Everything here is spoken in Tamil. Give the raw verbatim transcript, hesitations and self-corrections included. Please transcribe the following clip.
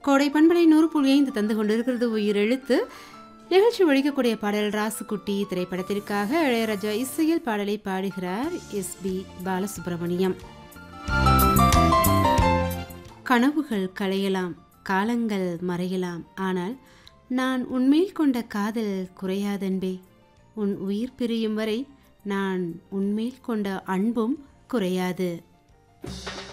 கோடை பண்பலை நூறு புள்ளி ஐந்து தந்து கொண்டிருக்கிறது உயிர் எழுத்து. நிகழ்ச்சி ஒழிக்கக்கூடிய பாடல் ராசுக்குட்டி திரைப்படத்திற்காக இளையராஜா இசையில் பாடலை பாடுகிறார் எஸ் பி பாலசுப்ரமணியம். கனவுகள் களையலாம், காலங்கள் மறையலாம், ஆனால் நான் உன்மேல் கொண்ட காதல் குறையாதன்பே. உன் உயிர் பிரியும் வரை நான் உன்மேல் கொண்ட அன்பும் குறையாது.